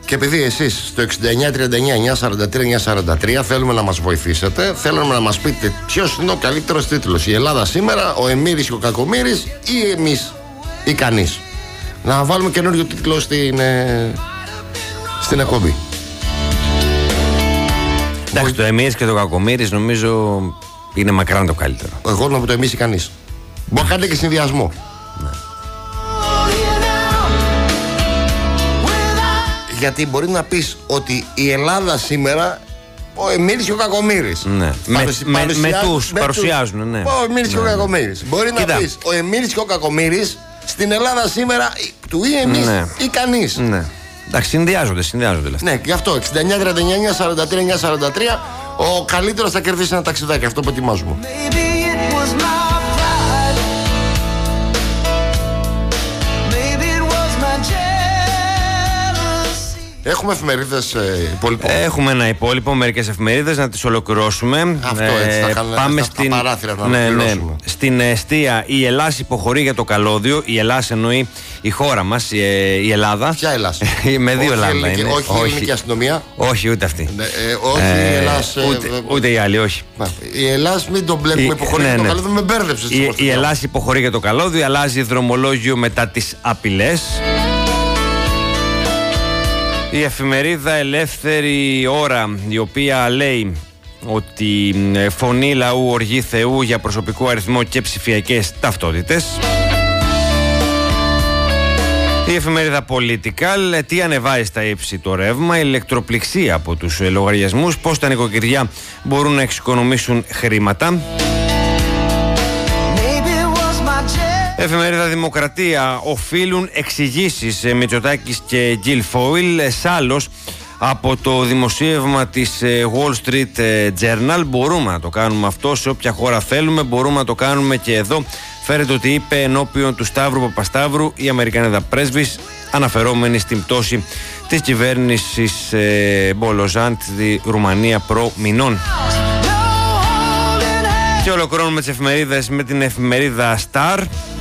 Και επειδή εσείς στο 6939-943-943 θέλουμε να μας βοηθήσετε, θέλουμε να μας πείτε ποιος είναι ο καλύτερος τίτλος. Η Ελλάδα σήμερα, ο Εμμύρης και ο Κακομοίρης ή εμείς ή κανείς. Να βάλουμε καινούριο τίτλο στην εκπομπή. Εντάξει, το Εμμύρης και το Κακομοίρης νομίζω είναι μακράν το καλύτερο. Εγώ νομίζω το εμείς ή κανείς. Μπορεί να κάνετε και συνδυασμό. Ναι. Γιατί μπορεί να πεις ότι η Ελλάδα σήμερα, ο Εμμύρης και ο Κακομοίρης. Ναι. Με τους παρουσιάζουν, ναι. Ο Εμμύρης και ο Κακομοίρης. Μπορεί να πεις ο Εμμύρης και ο Κακομοίρης στην Ελλάδα σήμερα του ή εμείς ή κανείς. Ναι. Εντάξει, συνδυάζονται Ναι, γι' αυτό 6939-943-943 ο καλύτερος θα κερδίσει ένα ταξιδάκι, αυτό που ετοιμάζουμε. Έχουμε εφημερίδες υπόλοιπο. Έχουμε ένα υπόλοιπο, μερικές εφημερίδες να τις ολοκληρώσουμε. Αυτό έτσι θα κάνουμε. Πάμε στα παράθυρα να ολοκληρώσουμε. Στην εστία η Ελλάς υποχωρεί για το καλώδιο. Η Ελλάς εννοεί η χώρα μας, η Ελλάδα. Ποια Ελλάς? Με δύο Ελλάδα είναι. Όχι η ελληνική αστυνομία. Όχι, ούτε αυτή. Όχι η Ελλάς. Ούτε η άλλη, όχι. Η Ελλάς, μην τον μπλέκουμε, υποχωρεί για το καλώδιο, με μπέρδεψες. Η Ελλάς υποχωρεί για το καλώδιο, αλλάζει δρομολόγιο μετά τις απειλές. Η εφημερίδα Ελεύθερη Ώρα, η οποία λέει ότι φωνή λαού, οργή Θεού για προσωπικό αριθμό και ψηφιακές ταυτότητες. Η εφημερίδα Political, τι ανεβάζει στα ύψη το ρεύμα, ηλεκτροπληξία από τους λογαριασμούς, πώς τα νοικοκυριά μπορούν να εξοικονομήσουν χρήματα. Εφημερίδα Δημοκρατία, οφείλουν εξηγήσεις Μητσοτάκης και Γκιλφόιλ. Σάλος από το δημοσίευμα της Wall Street Journal. Μπορούμε να το κάνουμε αυτό σε όποια χώρα θέλουμε, μπορούμε να το κάνουμε και εδώ. Φέρεται ότι είπε ενώπιον του Σταύρου Παπασταύρου η Αμερικανίδα πρέσβης, αναφερόμενη στην πτώση της κυβέρνησης Μπολοζάν στη Ρουμανία προ-μηνών. Και ολοκληρώνουμε τις εφημερίδες με την εφημερίδα Star.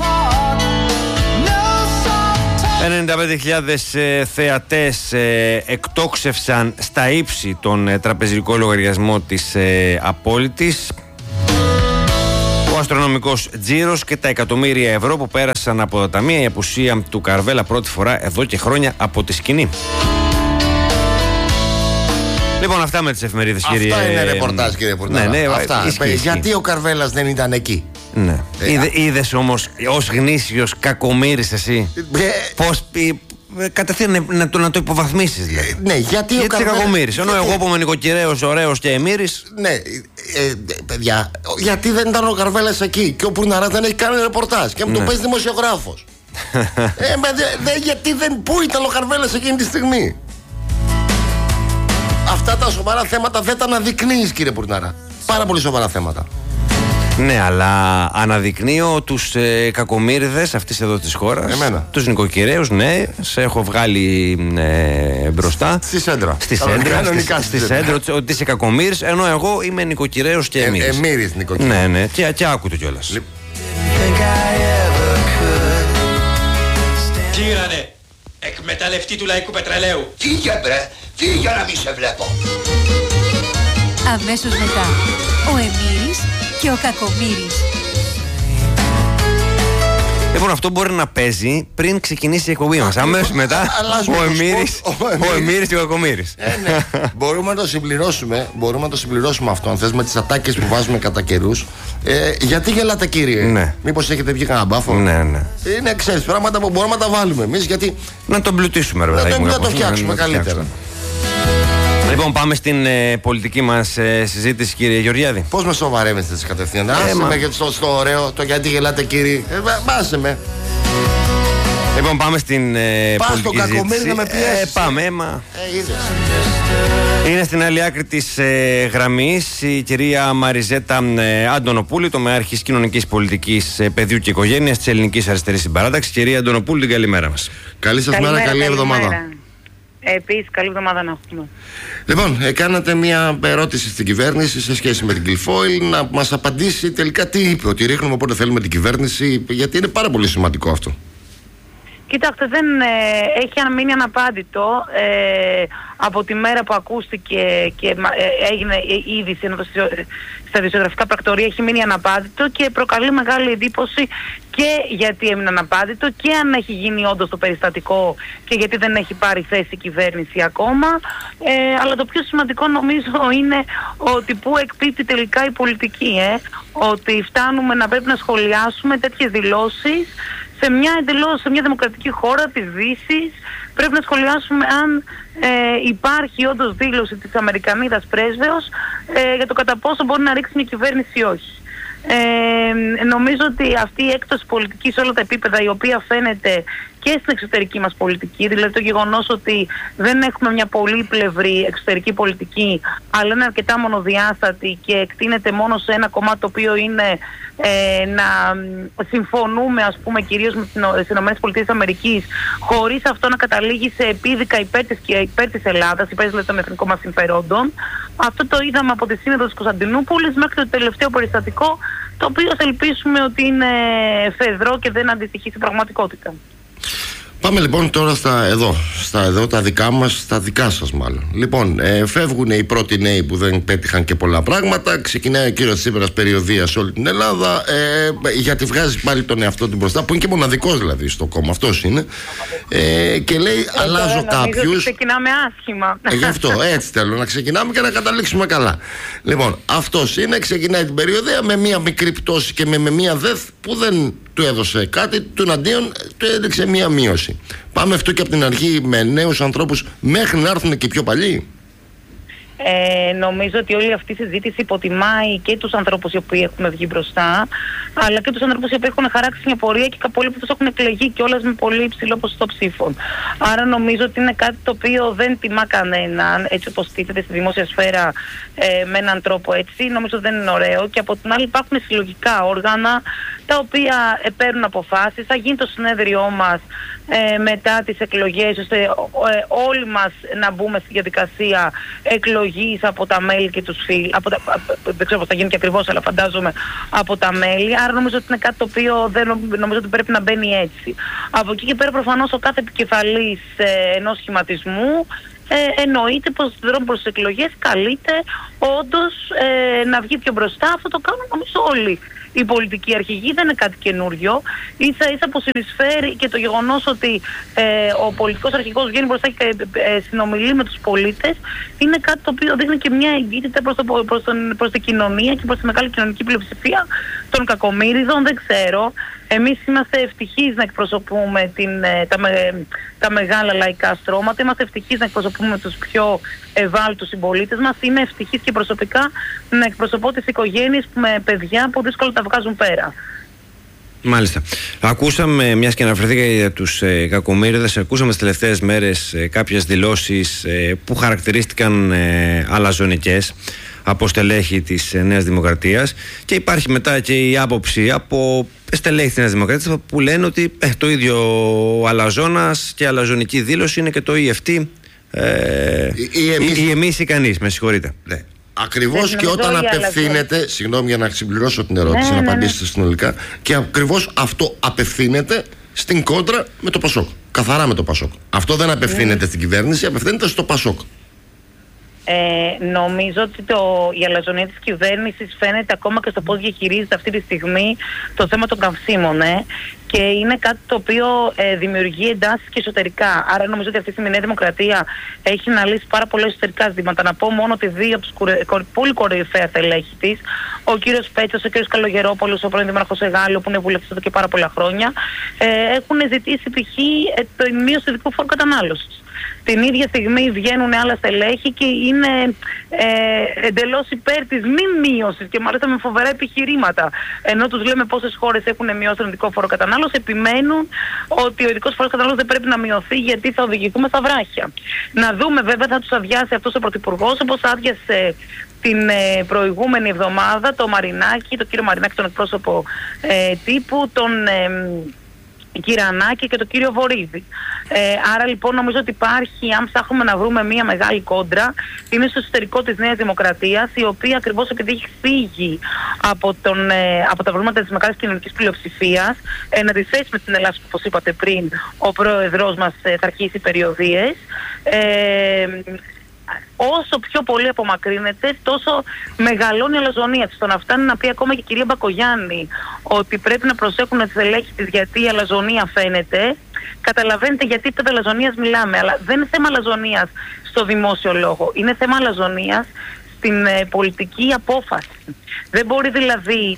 95.000 θεατές εκτόξευσαν στα ύψη τον τραπεζικό λογαριασμό της Απόλυτης. Ο αστρονομικός τζίρος και τα εκατομμύρια ευρώ που πέρασαν από τα ταμεία, η απουσία του Καρβέλα πρώτη φορά εδώ και χρόνια από τη σκηνή. Λοιπόν, αυτά με τις εφημερίδες, κύριε. Αυτά είναι ρεπορτάζ, κύριε Πουρνάρα. Ναι, αυτά. Γιατί ο Καρβέλας δεν ήταν εκεί? Ναι. Είδες όμως ως γνήσιος κακομοίρης εσύ πώς κατευθείαν να το υποβαθμίσεις, δηλαδή. Ναι, γιατί ο Καρβέλας. Κακομοίρης, ενώ εγώ που είμαι νοικοκυρέος, ωραίος και εμμύρης. Ναι, παιδιά, γιατί δεν ήταν ο Καρβέλας εκεί και ο Πουρναράς δεν έχει κάνει ρεπορτάζ και μου το παίζει δημοσιογράφος. Γιατί πού ήταν ο Καρβέλας εκείνη τη στιγμή? Αυτά τα σοβαρά θέματα δεν τα αναδεικνύεις, κύριε Πουρνάρα. Πάρα πολύ σοβαρά θέματα. Ναι, αλλά αναδεικνύω τους κακομοίριδες αυτής εδώ της χώρας. Εμένα. Τους νοικοκυρέους, ναι, σε έχω βγάλει μπροστά. Στη σέντρα. Στη σέντρα, ότι είσαι κακομοίρης, ενώ εγώ είμαι νοικοκυρέος και εμμύρης. Εμμύρης νοικοκυρέος. Ναι, και άκου το κιόλας. Τύρανε, εκμεταλλευτή του λαϊκού πετρελαίου. Φύγε μπρε, φύγε να μη σε βλέπω. Αμέσως μετά, ο Εμμύρης και ο Κακομοίρης. Λοιπόν, αυτό μπορεί να παίζει πριν ξεκινήσει η εκπομπή μας. Αμέσως μετά, ο Εμμύρης και ο Κακομοίρης. Ναι. Μπορούμε να το συμπληρώσουμε αυτό, αν θες, με τις ατάκες που βάζουμε κατά καιρούς. Γιατί γελάτε, κύριε? Ναι. Μήπως έχετε βγει κανένα μπάφο? Ναι. Είναι, ξέρεις, πράγματα που μπορούμε να τα βάλουμε εμείς, γιατί να το εμπλουτίσουμε, ρε παιδάκι μου. Να το φτιάξουμε καλύτερα. Λοιπόν, πάμε στην πολιτική μας συζήτηση, κύριε Γεωργιάδη. Πώς με σοβαρεύεστε τις κατευθείαν? Άσε με στο ωραίο, το γιατί γελάτε, κύριε. Πάσε με. Λοιπόν, πάμε στην πολιτική συζήτηση. Κακομοίρη να με πιέσεις. Πάμε, Είναι στην άλλη άκρη της γραμμής η κυρία Μαριζέτα Αντωνοπούλη, τομεάρχης κοινωνικής πολιτικής, παιδιού και οικογένειας της Ελληνικής Αριστερής Συμπαράταξης. Κυρία Αντωνοπούλη, την καλημέρα μας. Καλή σας μέρα, καλή εβδομάδα. Επίσης, καλή εβδομάδα να έχουμε. Λοιπόν, κάνατε μια ερώτηση στην κυβέρνηση σε σχέση με την Γκιλφόιλ, να μας απαντήσει τελικά τι είπε, ότι ρίχνουμε όποτε θέλουμε την κυβέρνηση, γιατί είναι πάρα πολύ σημαντικό αυτό. Κοιτάξτε, δεν έχει μείνει αναπάντητο από τη μέρα που ακούστηκε και έγινε η είδηση στα δημοσιογραφικά πρακτορία. Έχει μείνει αναπάντητο και προκαλεί μεγάλη εντύπωση και γιατί έμεινε αναπάντητο και αν έχει γίνει όντως το περιστατικό και γιατί δεν έχει πάρει θέση η κυβέρνηση ακόμα. Αλλά το πιο σημαντικό νομίζω είναι ότι πού εκπίπτει τελικά η πολιτική. Ότι φτάνουμε να πρέπει να σχολιάσουμε τέτοιες δηλώσεις σε μια δημοκρατική χώρα της Δύσης. Πρέπει να σχολιάσουμε αν υπάρχει όντως δήλωση της Αμερικανίδας πρέσβεως για το κατά πόσο μπορεί να ρίξει μια κυβέρνηση ή όχι. Νομίζω ότι αυτή η έκταση πολιτική σε όλα τα επίπεδα, η οποία φαίνεται και στην εξωτερική μας πολιτική, δηλαδή το γεγονός ότι δεν έχουμε μια πολύπλευρη εξωτερική πολιτική, αλλά είναι αρκετά μονοδιάστατη και εκτείνεται μόνο σε ένα κομμάτι το οποίο είναι να συμφωνούμε, ας πούμε, κυρίως με τις ΗΠΑ, χωρίς αυτό να καταλήγει σε επίδικα υπέρ της Ελλάδας, υπέρ δηλαδή των εθνικών μας συμφερόντων. Αυτό το είδαμε από τη Σύνοδο της Κωνσταντινούπολης μέχρι το τελευταίο περιστατικό, το οποίο θα ελπίσουμε ότι είναι φεδρό και δεν αντιστοιχεί στην πραγματικότητα. Πάμε λοιπόν τώρα στα τα δικά μας, τα δικά σας μάλλον. Λοιπόν, φεύγουν οι πρώτοι νέοι που δεν πέτυχαν και πολλά πράγματα. Ξεκινάει ο κύριος Τσίπρας περιοδεία σε όλη την Ελλάδα, γιατί βγάζει πάλι τον εαυτό του μπροστά, που είναι και μοναδικός δηλαδή στο κόμμα, αυτός είναι. Και λέει, αλλάζω κάποιους. Ξεκινάμε άσχημα. Γι' αυτό, έτσι θέλω να ξεκινάμε και να καταλήξουμε καλά. Λοιπόν, αυτός είναι, ξεκινάει την περιοδεία με μία μικρή πτώση και με μία ΔΕΘ που δεν του έδωσε κάτι, του αντίον του έδειξε μία μείωση. Πάμε αυτό και από την αρχή με νέους ανθρώπους μέχρι να έρθουν και οι πιο παλιοί. Νομίζω ότι όλη αυτή η συζήτηση υποτιμάει και τους ανθρώπους οι οποίοι έχουν βγει μπροστά, αλλά και τους ανθρώπους οι οποίοι έχουν χαράξει μια πορεία και πολλοί που τους έχουν εκλεγεί κιόλας με πολύ υψηλό ποσοστό ψήφων. Άρα νομίζω ότι είναι κάτι το οποίο δεν τιμά κανέναν, έτσι όπως τίθεται στη δημόσια σφαίρα με έναν τρόπο έτσι. Νομίζω ότι δεν είναι ωραίο. Και από την άλλη υπάρχουν συλλογικά όργανα τα οποία παίρνουν αποφάσεις. Θα γίνει το συνέδριό μας μετά τις εκλογές, ώστε όλοι μας να μπούμε στη διαδικασία εκλογής από τα μέλη και τους φίλους. Δεν ξέρω πώς θα γίνει και ακριβώς, αλλά φαντάζομαι από τα μέλη. Άρα νομίζω ότι είναι κάτι το οποίο δεν νομίζω ότι πρέπει να μπαίνει έτσι. Από εκεί και πέρα προφανώς ο κάθε επικεφαλής ενός σχηματισμού εννοείται πως στον δρόμο προς τις εκλογές καλείται όντως να βγει πιο μπροστά. Αυτό το κάνουν νομίζω όλοι. Η πολιτική αρχηγή δεν είναι κάτι καινούριο. Ίσα που συνεισφέρει και το γεγονός ότι ο πολιτικός αρχηγός βγαίνει μπροστά και συνομιλεί με τους πολίτες, είναι κάτι το οποίο δείχνει και μια εγκύτητα προς την κοινωνία και προς τη μεγάλη κοινωνική πλειοψηφία των κακομοίριδων. Δεν ξέρω. Εμείς είμαστε ευτυχείς να εκπροσωπούμε τα μεγάλα λαϊκά στρώματα, είμαστε ευτυχείς να εκπροσωπούμε τους πιο ευάλωτους συμπολίτες μας. Είμαι ευτυχής και προσωπικά να εκπροσωπώ τις οικογένειες με παιδιά που δύσκολα τα βγάζουν πέρα. Μάλιστα. Ακούσαμε, μιας και αναφερθήκα για τους κακομοίριδες, ακούσαμε τις τελευταίες μέρες κάποιες δηλώσεις που χαρακτηρίστηκαν αλαζονικές από στελέχη της Νέας Δημοκρατίας, και υπάρχει μετά και η άποψη από στελέχη της Νέας Δημοκρατίας που λένε ότι το ίδιο αλαζόνας και αλαζονική δήλωση είναι και το EFT ή εμείς ή κανείς, με συγχωρείτε. Ναι. Ακριβώς, και όταν απευθύνεται, συγγνώμη για να συμπληρώσω την ερώτηση, να απαντήσετε συνολικά, και ακριβώς αυτό απευθύνεται στην κόντρα με το Πασόκ. Καθαρά με το Πασόκ. Αυτό δεν απευθύνεται στην κυβέρνηση, απευθύνεται στο Πασόκ. Νομίζω ότι η αλαζονία της κυβέρνησης φαίνεται ακόμα και στο πώς διαχειρίζεται αυτή τη στιγμή το θέμα των καυσίμων, και είναι κάτι το οποίο δημιουργεί εντάσεις και εσωτερικά. Άρα νομίζω ότι αυτή τη στιγμή η Νέα Δημοκρατία έχει να λύσει πάρα πολλά εσωτερικά ζητήματα. Να πω μόνο ότι δύο από τους πολύ κορυφαία στελέχη της, ο κύριος Πέτσος, ο κύριος Καλογερόπολος, ο πρώην δήμαρχος Εγάλεο, που είναι βουλευτής εδώ και πάρα πολλά χρόνια, έχουν ζητήσει π.χ. τη μείωση του ειδικού φόρου κατανάλωσης. Την ίδια στιγμή βγαίνουν άλλα στελέχη και είναι εντελώς υπέρ της μη μείωσης και μάλιστα με φοβερά επιχειρήματα. Ενώ τους λέμε πόσες χώρες έχουν μειώσει τον ειδικό φόρο κατανάλωση, επιμένουν ότι ο ειδικός φόρος κατανάλωσης δεν πρέπει να μειωθεί γιατί θα οδηγηθούμε στα βράχια. Να δούμε, βέβαια, θα τους αδειάσει αυτός ο πρωθυπουργός, όπως άδειασε την προηγούμενη εβδομάδα το Μαρινάκη, τον κύριο Μαρινάκη, τον εκπρόσωπο τύπου, Κυρανάκη και τον κύριο Βορίδη. Άρα λοιπόν νομίζω ότι υπάρχει, αν ψάχνουμε να βρούμε μια μεγάλη κόντρα, είναι στο εσωτερικό της Νέας Δημοκρατίας, η οποία ακριβώς επειδή έχει φύγει από τα προβλήματα της μεγάλης κοινωνικής πλειοψηφίας, να τη θέσει με την Ελλάδα, όπως είπατε πριν, ο πρόεδρος μας θα αρχίσει περιοδίες. Όσο πιο πολύ απομακρύνεται, τόσο μεγαλώνει η αλαζονία της. Το να φτάνει να πει ακόμα και η κυρία Μπακογιάννη ότι πρέπει να προσέχουν τις ελέγχεις της, γιατί η αλαζονία φαίνεται. Καταλαβαίνετε γιατί επίπεδο αλαζονίας μιλάμε, αλλά δεν είναι θέμα αλαζονίας στο δημόσιο λόγο. Είναι θέμα αλαζονίας στην πολιτική απόφαση. Δεν μπορεί δηλαδή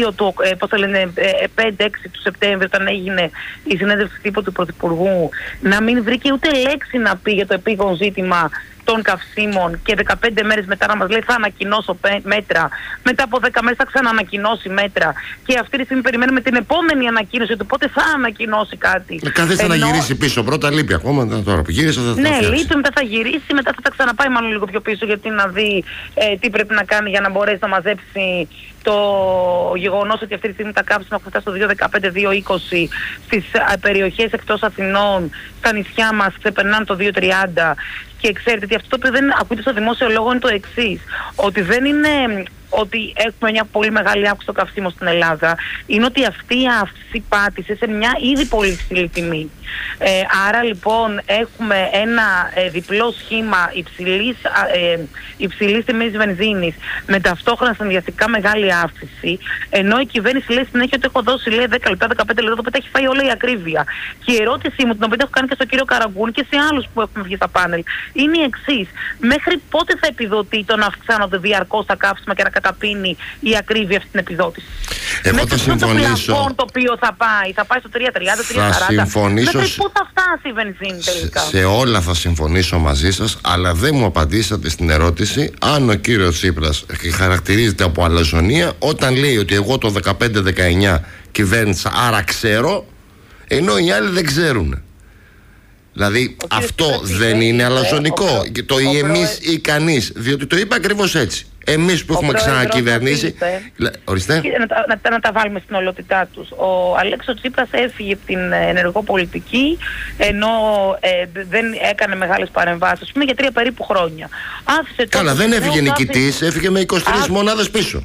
5-6 του Σεπτέμβρη, όταν έγινε η συνέντευξη τύπου του Πρωθυπουργού, να μην βρήκε ούτε λέξη να πει για το επίγον ζήτημα των καυσίμων και 15 μέρες μετά να μας λέει θα ανακοινώσω μέτρα, μετά από 10 μέρες θα ξαναανακοινώσει μέτρα, και αυτή τη στιγμή περιμένουμε την επόμενη ανακοίνωση του πότε θα ανακοινώσει κάτι. Κάθεστε να γυρίσει πίσω, πρώτα λείπει ακόμα, τώρα που γύρισε θα ναι, λείπει, μετά θα γυρίσει, μετά θα τα ξαναπάει μάλλον λίγο πιο πίσω, γιατί να δει τι πρέπει να κάνει για να μπορέσει να μαζέψει το γεγονός ότι αυτή τη στιγμή τα κάψιμα έχουν φτάσει στο 2.15-2.20 στις περιοχές εκτός Αθηνών, στα νησιά μας ξεπερνάνε το 2.30. Και ξέρετε ότι αυτό το οποίο δεν ακούγεται στο δημόσιο λόγο είναι το εξής, ότι δεν είναι ότι έχουμε μια πολύ μεγάλη αύξηση στο καυσίμο στην Ελλάδα, είναι ότι αυτή η αύξηση πάτησε σε μια ήδη πολύ ψηλή τιμή. Άρα λοιπόν έχουμε ένα διπλό σχήμα υψηλής τιμής βενζίνης με ταυτόχρονα συνδυαστικά μεγάλη αύξηση, ενώ η κυβέρνηση λέει συνέχεια ότι έχω δώσει, λέει, 10 λεπτά, 15 λεπτά, το έχει φάει όλη η ακρίβεια. Και η ερώτησή μου, την οποία έχω κάνει και στον κύριο Καραγκούνη και σε άλλους που έχουμε βγει στα πάνελ, είναι η εξής: μέχρι πότε θα επιδοτεί το να αυξάνονται διαρκώς τα καύσιμα και να καταπίνει η ακρίβεια αυτή την επιδότηση? Εγώ θα συμφωνήσω. Το οποίο θα πάει στο 3.30, 3.40. Μέχρι πού θα φτάσει η βενζίνη τελικά? Σε όλα θα συμφωνήσω μαζί σας, αλλά δεν μου απαντήσατε στην ερώτηση αν ο κύριος Τσίπρας χαρακτηρίζεται από αλαζονία όταν λέει ότι εγώ το 15-19 κυβέρνησα, άρα ξέρω, ενώ οι άλλοι δεν ξέρουν. Δηλαδή αυτό δεν είναι αλαζονικό, το ή εμείς ή κανείς, διότι το είπα ακριβώς έτσι. Εμείς που έχουμε ξανακυβερνήσει. Ορίστε. Να τα βάλουμε στην ολότητά τους. Ο Αλέξο Τσίπρας έφυγε από την ενεργό πολιτική, ενώ δεν έκανε μεγάλες παρεμβάσεις, για 3 περίπου χρόνια. Καλά, δεν έφυγε νικητής, έφυγε με 23 μονάδες πίσω.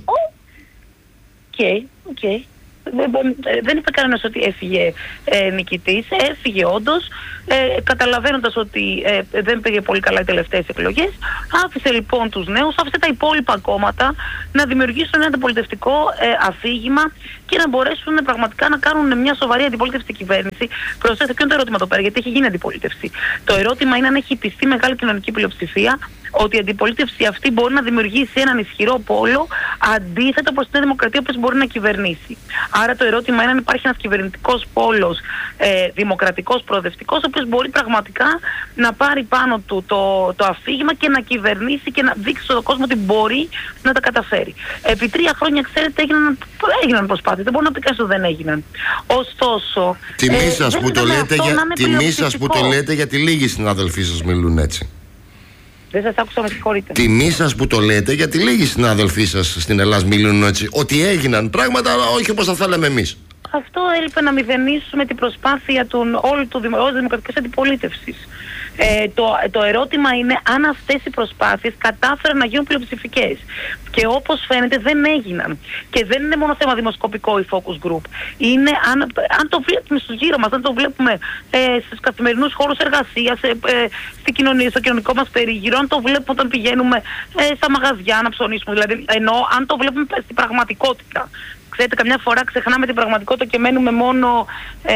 Οκ. Δεν είπε κανένας ότι έφυγε νικητής. Έφυγε όντως, καταλαβαίνοντας ότι δεν πήγε πολύ καλά οι τελευταίες εκλογές. Άφησε λοιπόν τους νέους, άφησε τα υπόλοιπα κόμματα να δημιουργήσουν ένα αντιπολιτευτικό αφήγημα και να μπορέσουν πραγματικά να κάνουν μια σοβαρή αντιπολίτευση κυβέρνηση. Προσέξτε, ποιο είναι το ερώτημα εδώ πέρα, γιατί έχει γίνει αντιπολίτευση? Το ερώτημα είναι αν έχει πιστεί μεγάλη κοινωνική πλειοψηφία ότι η αντιπολίτευση αυτή μπορεί να δημιουργήσει έναν ισχυρό πόλο αντίθετα προς την Δημοκρατία που μπορεί να κυβερνήσει. Άρα το ερώτημα είναι αν υπάρχει ένας κυβερνητικός πόλος, δημοκρατικός, προοδευτικός, ο οποίος μπορεί πραγματικά να πάρει πάνω του το αφήγημα και να κυβερνήσει και να δείξει στον κόσμο ότι μπορεί να τα καταφέρει. Επί 3 χρόνια, ξέρετε, έγιναν προσπάθειες. Δεν μπορώ να πει κανείς ότι δεν έγιναν. Ωστόσο, τιμή σας που το λέτε, γιατί λίγοι συνάδελφοί σας μιλούν έτσι. Δεν σας άκουσα, με συγχωρείτε. Τιμή σας που το λέτε, γιατί λίγοι συνάδελφοί σας στην Ελλάδα μιλούν έτσι. Ότι έγιναν πράγματα, αλλά όχι όπως θα θέλαμε εμείς. Αυτό έλειπε να μηδενίσουμε την προσπάθεια όλης της δημοκρατικής αντιπολίτευσης. Το ερώτημα είναι αν αυτές οι προσπάθειες κατάφεραν να γίνουν πλειοψηφικές. Και όπως φαίνεται δεν έγιναν. Και δεν είναι μόνο θέμα δημοσκοπικό η Focus Group. Είναι αν το βλέπουμε στους γύρω μας, αν το βλέπουμε στους καθημερινούς χώρους εργασίας, στο κοινωνικό μας περίγυρο, αν το βλέπουμε όταν πηγαίνουμε στα μαγαζιά να ψωνίσουμε. Δηλαδή, ενώ αν το βλέπουμε στην πραγματικότητα. Ξέρετε, καμιά φορά ξεχνάμε την πραγματικότητα και μένουμε μόνο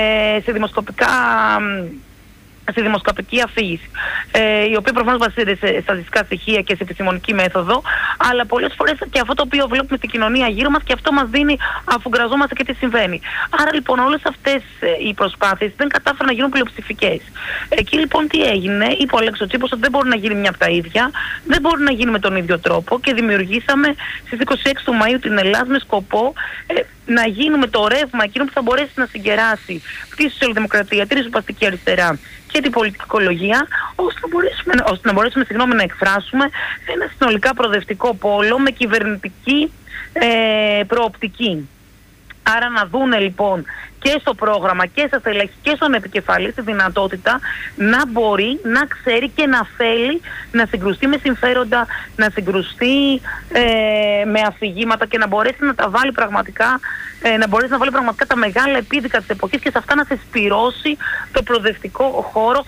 στη δημοσκοπική αφήγηση, η οποία προφανώς βασίζεται σε στατιστικά στοιχεία και σε επιστημονική μέθοδο, αλλά πολλές φορές και αυτό το οποίο βλέπουμε στην κοινωνία γύρω μας και αυτό μας δίνει, αφού γραζόμαστε, και τι συμβαίνει. Άρα λοιπόν όλες αυτές οι προσπάθειες δεν κατάφεραν να γίνουν πλειοψηφικές. Εκεί λοιπόν τι έγινε? Είπε ο Αλέξο Τσίπρας ότι δεν μπορεί να γίνει μια από τα ίδια, δεν μπορεί να γίνει με τον ίδιο τρόπο, και δημιουργήσαμε στις 26 του Μαΐου την Ελλάδα με σκοπό να γίνουμε το ρεύμα εκείνο που θα μπορέσει να συγκεράσει τη σοσιαλδημοκρατία, τη ριζοσπαστική αριστερά και την πολιτική οικολογία, ώστε να μπορέσουμε να εκφράσουμε ένα συνολικά προοδευτικό πόλο με κυβερνητική προοπτική. Άρα να δούνε λοιπόν και στο πρόγραμμα και στα στελέχη και στον επικεφαλή τη δυνατότητα να μπορεί, να ξέρει και να θέλει να συγκρουστεί με συμφέροντα, να συγκρουστεί με αφηγήματα και να μπορέσει να τα βάλει πραγματικά, να μπορέσει να βάλει πραγματικά τα μεγάλα επίδικα της εποχής και σε αυτά να συσπυρώσει το προοδευτικό χώρο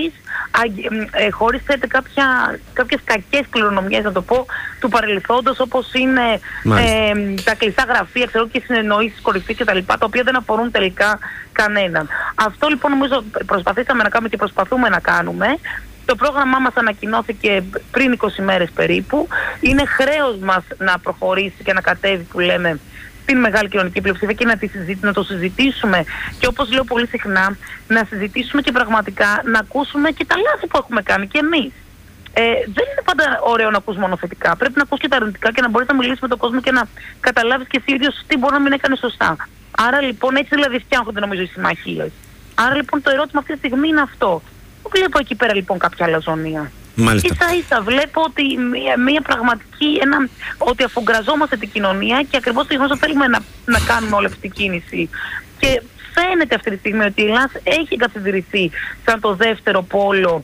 χωρίς κάποιες κακές κληρονομιές, να το πω, του παρελθόντος, όπως είναι τα κλειστά γραφεία, ξέρω, και οι συνεννοήσεις κορυφής κτλ., τα οποία δεν αφορούν τελικά κανέναν. Αυτό λοιπόν νομίζω προσπαθήσαμε να κάνουμε και προσπαθούμε να κάνουμε. Το πρόγραμμά μας ανακοινώθηκε πριν 20 μέρες περίπου. Είναι χρέος μας να προχωρήσει και να κατέβει, που λέμε, στην μεγάλη κοινωνική πλειοψηφία και να το συζητήσουμε. Και όπως λέω πολύ συχνά, να συζητήσουμε και πραγματικά να ακούσουμε και τα λάθη που έχουμε κάνει και εμείς. Δεν είναι πάντα ωραίο να ακούς μόνο θετικά. Πρέπει να ακούς και τα αρνητικά και να μπορείς να μιλήσεις με τον κόσμο και να καταλάβεις και εσύ ίδιος τι μπορεί να μην έκανε σωστά. Άρα λοιπόν έτσι δηλαδή φτιάχνονται νομίζω οι συμμαχίες. Άρα λοιπόν το ερώτημα αυτή τη στιγμή είναι αυτό. Βλέπω εκεί πέρα λοιπόν κάποια αλαζονία. Ίσα-ίσα βλέπω ότι μια πραγματική, ότι αφουγκραζόμαστε την κοινωνία και ακριβώς το γεγονός θέλουμε να κάνουμε όλη αυτή την κίνηση. Και φαίνεται αυτή τη στιγμή ότι η Ελλάδα έχει εγκαθιδρυθεί σαν το δεύτερο πόλο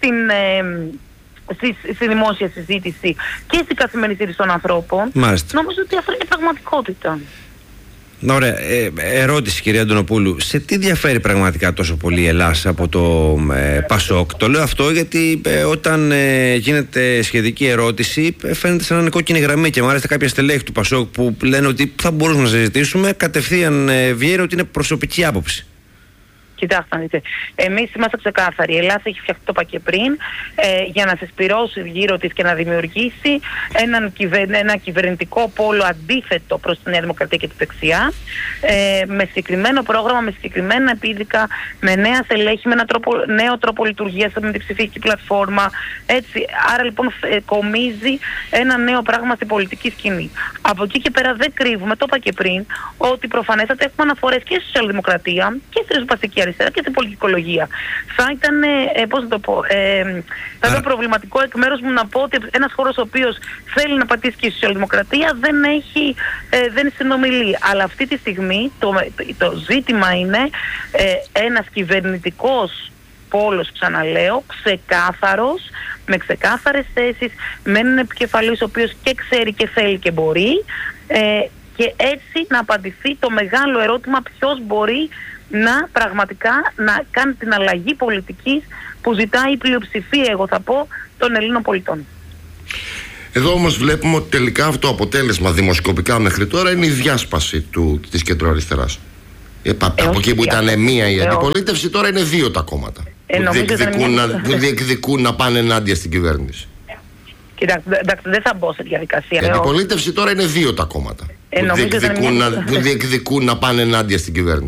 στη δημόσια συζήτηση και στην καθημερινή συζήτηση των ανθρώπων. Μάλιστα. Νομίζω ότι αυτό είναι πραγματικότητα. Ωραία. Ερώτηση, κυρία Αντωνοπούλου. Σε τι διαφέρει πραγματικά τόσο πολύ η Ελλάδα από το Πασόκ? Το λέω αυτό γιατί όταν γίνεται σχετική ερώτηση φαίνεται σαν να είναι κόκκινη γραμμή και μάλιστα κάποια στελέχη του Πασόκ που λένε ότι θα μπορούσαμε να συζητήσουμε, κατευθείαν βγαίνει ότι είναι προσωπική άποψη. Κοιτάξτε να δείτε. Εμείς είμαστε ξεκάθαροι. Η Ελλάδα έχει φτιαχτεί, το είπα και πριν, για να συσπυρώσει γύρω της και να δημιουργήσει ένα κυβερνητικό πόλο αντίθετο προς τη Νέα Δημοκρατία και τη δεξιά, με συγκεκριμένο πρόγραμμα, με συγκεκριμένα επίδικα, με νέα στελέχη, με νέο τρόπο λειτουργίας, με την ψηφιακή πλατφόρμα. Έτσι. Άρα λοιπόν κομίζει ένα νέο πράγμα στην πολιτική σκηνή. Από εκεί και πέρα δεν κρύβουμε, το είπα και πριν, ότι προφανέστατα έχουμε αναφορές και στη σοσιαλδημοκρατία και στη ριζοσπαστική αριστερά και στην πολιτικολογία. Θα ήταν, πώς να το πω, θα ήταν προβληματικό εκ μέρους μου να πω ότι ένας χώρος ο οποίος θέλει να πατήσει και η σοσιαλδημοκρατία δεν συνομιλεί. Αλλά αυτή τη στιγμή το ζήτημα είναι ένας κυβερνητικός πόλος, ξαναλέω, ξεκάθαρος, με ξεκάθαρες θέσεις, με έναν επικεφαλής ο οποίος και ξέρει και θέλει και μπορεί, και έτσι να απαντηθεί το μεγάλο ερώτημα ποιος μπορεί να πραγματικά να κάνει την αλλαγή πολιτικής που ζητάει η πλειοψηφία, εγώ θα πω, των Ελλήνων πολιτών. Εδώ όμως βλέπουμε ότι τελικά αυτό το αποτέλεσμα δημοσκοπικά μέχρι τώρα είναι η διάσπαση της κεντροαριστεράς. Από εκεί που ήταν μία η αντιπολίτευση, τώρα είναι δύο τα κόμματα που διεκδικούν να πάνε ενάντια στην κυβέρνηση. Κοιτάξτε, δεν θα μπω σε διαδικασία. Η αντιπολίτευση τώρα είναι δύο τα κόμματα που διεκδικούν να πάνε ενάντια στην κυβέρνηση.